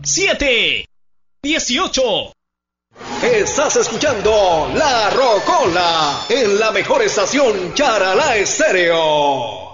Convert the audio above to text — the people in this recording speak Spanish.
7, 18. Estás escuchando La Rocola en la mejor estación Charalá Estéreo.